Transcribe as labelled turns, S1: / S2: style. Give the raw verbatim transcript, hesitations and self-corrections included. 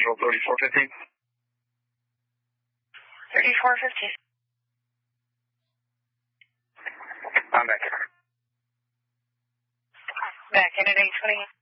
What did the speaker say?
S1: Central thirty-four fifty.
S2: thirty-four fifty.
S1: I'm back here.
S2: Back in at eight twenty.